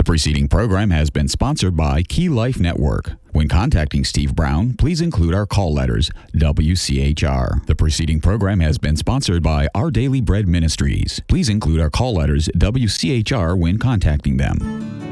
preceding program has been sponsored by Key Life Network. When contacting Steve Brown, please include our call letters, WCHR. The preceding program has been sponsored by Our Daily Bread Ministries. Please include our call letters, WCHR, when contacting them.